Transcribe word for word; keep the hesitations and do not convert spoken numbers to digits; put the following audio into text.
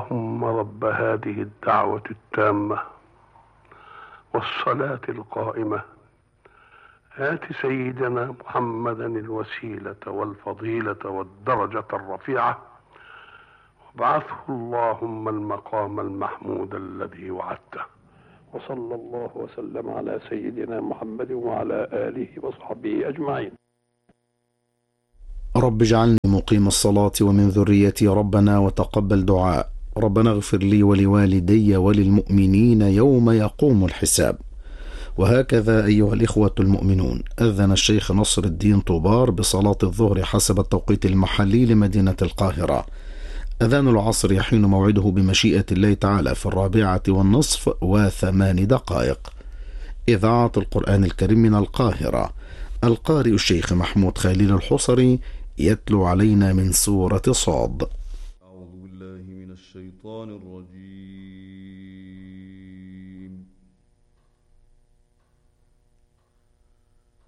اللهم رب هذه الدعوة التامة والصلاة القائمة آت سيدنا محمدا الوسيلة والفضيلة والدرجة الرفيعة وابعثه اللهم المقام المحمود الذي وعدته. وصلى الله وسلم على سيدنا محمد وعلى آله وصحبه أجمعين. رب اجعلني مقيم الصلاة ومن ذريتي ربنا وتقبل دعاء. ربنا اغفر لي ولوالدي وللمؤمنين يوم يقوم الحساب. وهكذا أيها الإخوة المؤمنون، أذن الشيخ نصر الدين طوبار بصلاة الظهر حسب التوقيت المحلي لمدينة القاهرة. أذان العصر يحين موعده بمشيئة الله تعالى في الرابعة والنصف وثمان دقائق. إذاعة القرآن الكريم من القاهرة، القارئ الشيخ محمود خليل الحصري يتلو علينا من سورة صاد. أعوذ بالله من الشيطان الرجيم.